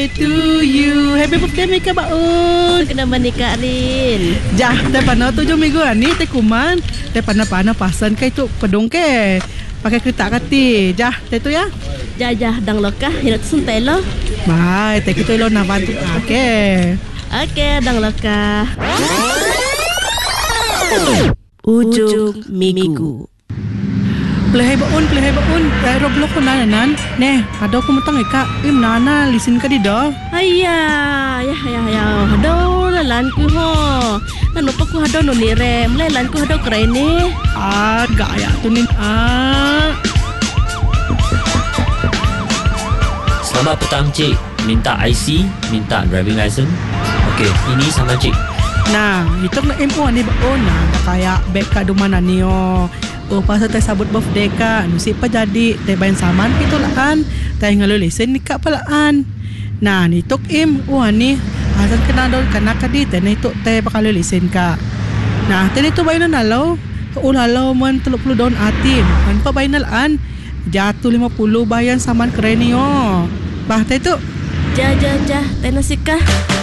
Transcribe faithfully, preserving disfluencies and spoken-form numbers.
To you. Happy birthday Mika Baun. Kena menikah Rin. Jah, teh pana tujuh minggu ni teh kuman. Teh pana-pana pasan kai tu pedong ke. Pakai kereta kati. Jah, teh tu ya. Jah jah dang lokah hirat suntai lo. Mai, teh kita lo nak bantu. Okey. Okey, dang lokah. Ujung minggu. Pelai baun, pelai baun. Aero blok ko na nan. Neh, ada ko matang ika. Im nana lisin ka di do. Ayah, ya ya ya. Hado lan ku ho. Nan lupa ku hado no ni re. Mulai lan ku hado keren ni. Ah, gaya tu ni. Ah. Selamat petang cik. Minta I C, minta driving license. Okey, ini sama cik. Nah, itu na M O ni baun na. Kaya beg ka dumana niyo. Oh, pasal teh sabut birthday ka, anu si pa jadi teh bayan saman itu lah kan. Teh ngalu lesen nikah palaan. Nah, ni tok im, wah ni asal kena dol kana kadi teh ni tok teh bakal lesen ka. Nah, teh itu bayan nalo. Ulalo man tiga puluh daun atim. Kan pa bayan nalaan. Jatuh lima puluh bayan saman keren yo. Bah teh tu. Jah jah jah, teh nasikah.